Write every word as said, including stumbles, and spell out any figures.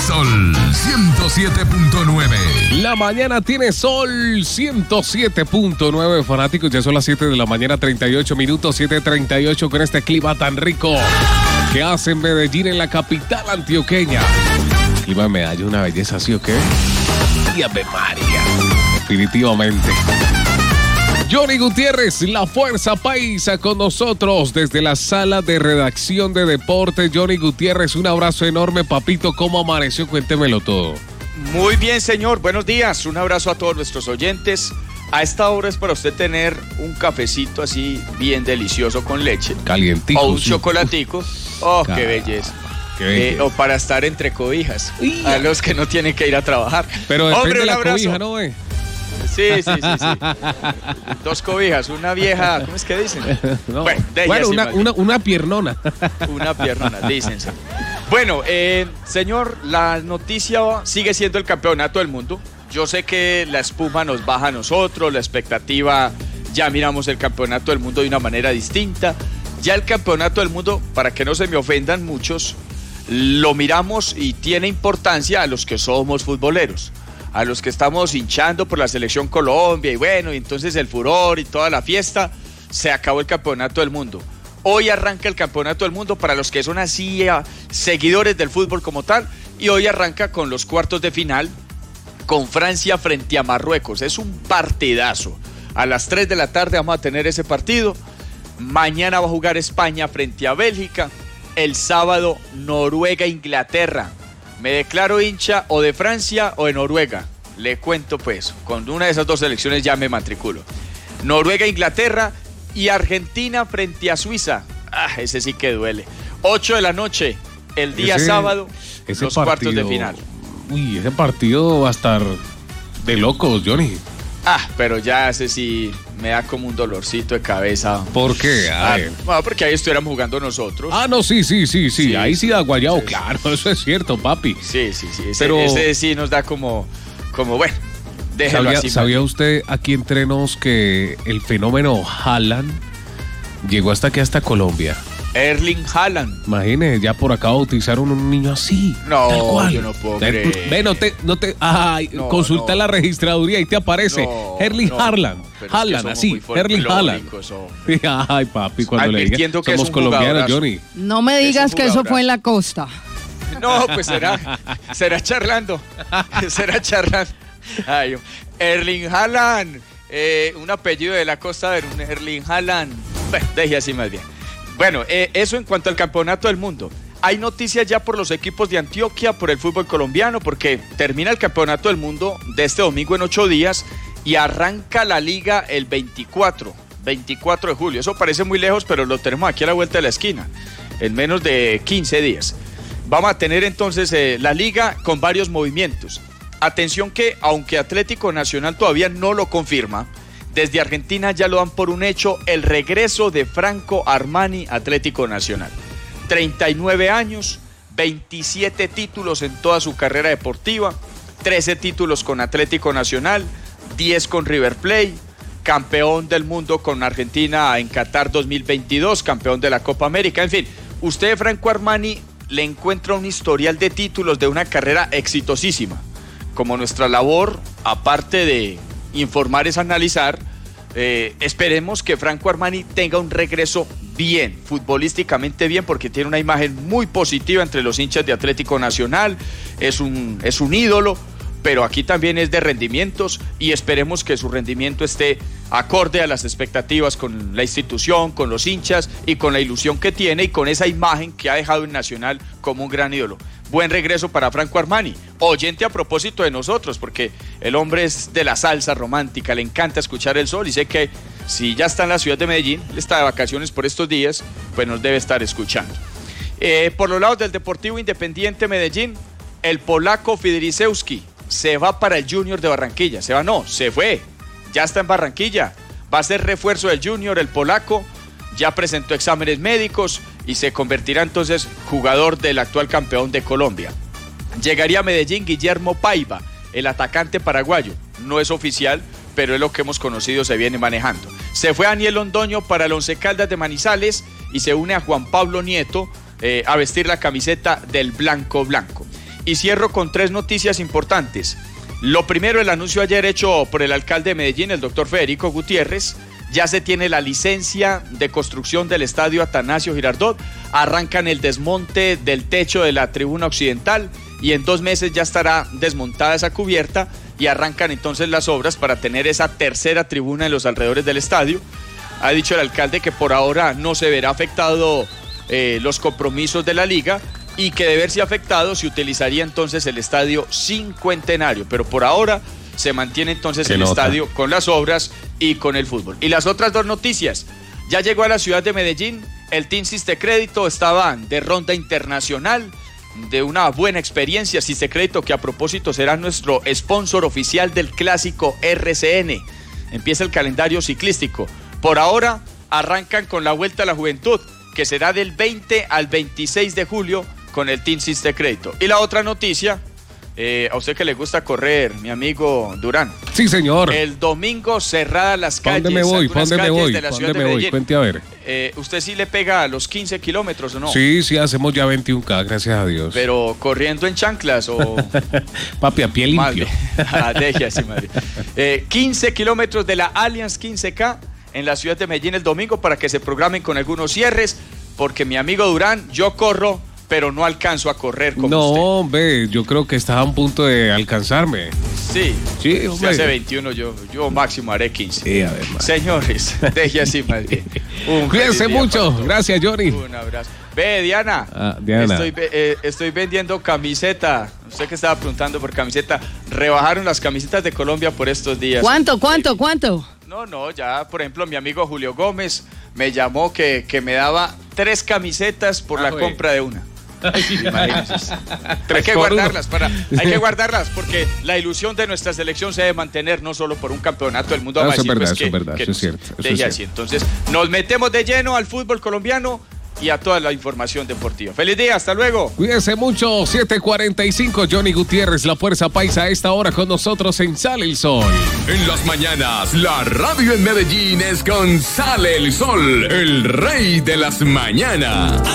Sol ciento siete punto nueve. La mañana tiene Sol ciento siete punto nueve, fanáticos. Ya son las siete de la mañana, treinta y ocho minutos, siete treinta y ocho, con este clima tan rico que hace en Medellín, en la capital antioqueña. El clima de Medellín, una belleza, ¿sí o qué? Y Ave María, definitivamente. Johnny Gutiérrez, la fuerza paisa, con nosotros desde la sala de redacción de deportes. Johnny Gutiérrez, un abrazo enorme, papito. ¿Cómo amaneció? Cuéntemelo todo. Muy bien, señor. Buenos días. Un abrazo a todos nuestros oyentes. A esta hora es para usted tener un cafecito así bien delicioso con leche. Calientico. O un sí. chocolatico. Oh, Car- qué belleza. Qué belleza. Eh, o para estar entre cobijas. Uy. A los que no tienen que ir a trabajar. Pero depende Hombre, de un la abrazo. cobija, ¿no, eh? Sí, sí, sí, sí. Dos cobijas, una vieja, ¿cómo es que dicen? No. Bueno, de Bueno, ella sí, una, más una, una piernona. Una piernona, dícense. Bueno, eh, señor, la noticia sigue siendo el campeonato del mundo. Yo sé que la espuma nos baja a nosotros, la expectativa, ya miramos el campeonato del mundo de una manera distinta. Ya el campeonato del mundo, para que no se me ofendan muchos, lo miramos y tiene importancia a los que somos futboleros, a los que estamos hinchando por la selección Colombia, y bueno, y entonces el furor y toda la fiesta. Se acabó el campeonato del mundo. Hoy arranca el campeonato del mundo para los que son así a, seguidores del fútbol como tal, y hoy arranca con los cuartos de final, con Francia frente a Marruecos. Es un partidazo. A las tres de la tarde vamos a tener ese partido. Mañana va a jugar España frente a Bélgica. El sábado Noruega-Inglaterra. Me declaro hincha o de Francia o de Noruega. Le cuento pues, con una de esas dos selecciones ya me matriculo. Noruega-Inglaterra y Argentina frente a Suiza. Ah, ese sí que duele. ocho de la noche, el día Ese- sábado, ese los partido, cuartos de final. Uy, ese partido va a estar de locos, Johnny. Ah, pero ya ese sí me da como un dolorcito de cabeza. ¿Por qué? A Ah, ver. no, porque ahí estuviéramos jugando nosotros. Ah, no, sí, sí, sí, sí, Sí, ahí sí da guayao, sí, claro, eso es cierto, papi. Sí, sí, sí. Ese, Pero- ese sí nos da como, como bueno, déjelo ¿Sabía, así. ¿sabía usted aquí entre nos que el fenómeno Haaland llegó hasta aquí, hasta Colombia? Erling Haaland. Imagínese, ya por acá bautizaron un niño así. No, tal cual. yo no puedo Ven, creer. Ve, no te, no te, ay, No, consulta no. la registraduría y te aparece No, Erling no, Haaland. pero es que Haaland, somos así, muy Erling Haaland. folclóricos, hombre. Ay, papi, cuando le diga, Advirtiendo que es somos un colombianos, jugadorazo. Johnny. No me Es digas un que eso jugadorazo. fue en la costa. No, pues será, será charlando, será charlando. Ay, Erling Haaland, eh, un apellido de la costa, de un Erling Haaland. Bueno, deje así más bien. Bueno, eh, eso en cuanto al campeonato del mundo. Hay noticias ya por los equipos de Antioquia, por el fútbol colombiano, porque termina el campeonato del mundo de este domingo en ocho días y arranca la liga el veinticuatro, veinticuatro de julio. Eso parece muy lejos, pero lo tenemos aquí a la vuelta de la esquina, en menos de quince días. Vamos a tener entonces eh, la liga con varios movimientos. Atención que, aunque Atlético Nacional todavía no lo confirma, desde Argentina ya lo dan por un hecho el regreso de Franco Armani Atlético Nacional. treinta y nueve años, veintisiete títulos en toda su carrera deportiva, trece títulos con Atlético Nacional, diez con River Plate, campeón del mundo con Argentina en Qatar dos mil veintidós, campeón de la Copa América. En fin, usted, Franco Armani, le encuentra un historial de títulos de una carrera exitosísima. Como nuestra labor, aparte de informar, es analizar. Eh, esperemos que Franco Armani tenga un regreso bien, futbolísticamente bien, porque tiene una imagen muy positiva entre los hinchas de Atlético Nacional, es un, es un ídolo, pero aquí también es de rendimientos y esperemos que su rendimiento esté acorde a las expectativas con la institución, con los hinchas y con la ilusión que tiene y con esa imagen que ha dejado en Nacional como un gran ídolo. Buen regreso para Franco Armani, oyente a propósito de nosotros, porque el hombre es de la salsa romántica, le encanta escuchar el sol y sé que si ya está en la ciudad de Medellín, él está de vacaciones por estos días, pues nos debe estar escuchando. Eh, por los lados del Deportivo Independiente Medellín, el polaco Fidrisewski se va para el Junior de Barranquilla, se va no, se fue, ya está en Barranquilla, va a ser refuerzo del Junior, el polaco, ya presentó exámenes médicos y se convertirá entonces jugador del actual campeón de Colombia. Llegaría a Medellín Guillermo Paiva, el atacante paraguayo, no es oficial, pero es lo que hemos conocido, se viene manejando. Se fue Daniel Londoño para el Once Caldas de Manizales y se une a Juan Pablo Nieto eh, a vestir la camiseta del blanco blanco. Y cierro con tres noticias importantes. Lo primero, el anuncio ayer hecho por el alcalde de Medellín, el doctor Federico Gutiérrez. Ya se tiene la licencia de construcción del estadio Atanasio Girardot. Arrancan el desmonte del techo de la tribuna occidental y en dos meses ya estará desmontada esa cubierta y arrancan entonces las obras para tener esa tercera tribuna en los alrededores del estadio. Ha dicho el alcalde que por ahora no se verá afectado eh, los compromisos de la liga y que de verse afectado se utilizaría entonces el estadio Cincuentenario, pero por ahora se mantiene entonces el nota? estadio con las obras y con el fútbol. Y las otras dos noticias, ya llegó a la ciudad de Medellín, el Team Sistecrédito estaba de ronda internacional, de una buena experiencia. Sistecrédito, que a propósito será nuestro sponsor oficial del clásico R C N. Empieza el calendario ciclístico. Por ahora arrancan con la Vuelta a la Juventud, que será del veinte al veintiséis de julio con el Team Sistecrédito. Y la otra noticia, eh, a usted que le gusta correr, mi amigo Durán. Sí, señor. El domingo cerradas las calles. ¿Dónde me voy? ¿Dónde me voy? De la ciudad ¿Dónde de me voy? Medellín. Cuente a ver. Eh, ¿Usted sí le pega a los quince kilómetros o no? Sí, sí, hacemos ya veintiún K, gracias a Dios. Pero corriendo en chanclas o... Papi, a pie limpio. Ah, deje así, madre. Eh, quince kilómetros de la Allianz quince K en la ciudad de Medellín el domingo para que se programen con algunos cierres, porque mi amigo Durán, yo corro, pero no alcanzo a correr como no, usted. No, hombre, yo creo que estaba a punto de alcanzarme. Sí, sí, usted hace veintiuno, yo, yo máximo haré quince. Sí, a ver, man. Señores, deje así más bien. Cuídense mucho, gracias Johnny. Un abrazo. Ve, Diana, ah, Diana. Estoy, eh, estoy vendiendo camiseta. Usted que estaba preguntando por camiseta, rebajaron las camisetas de Colombia por estos días. ¿Cuánto, cuánto, cuánto? No, no, ya, por ejemplo, mi amigo Julio Gómez me llamó que, que me daba tres camisetas por ah, la wey. compra de una. Imagínense. Pero hay que guardarlas para, hay que guardarlas porque la ilusión de nuestra selección se debe mantener no solo por un campeonato del mundo. No, eso es verdad, pues eso que, es verdad, que eso es cierto. Eso es es cierto. Entonces, nos metemos de lleno al fútbol colombiano y a toda la información deportiva. Feliz día, hasta luego. Cuídense mucho, siete cuarenta y cinco, Johnny Gutiérrez, la Fuerza Paisa, a esta hora con nosotros en Sale el Sol. En las mañanas, la radio en Medellín es con Sale el Sol, el rey de las mañanas.